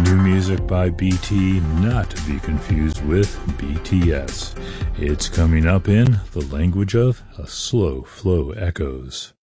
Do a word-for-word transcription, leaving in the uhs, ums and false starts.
New music by B T, not to be confused with B T S. It's coming up in the language of a slow flow echoes.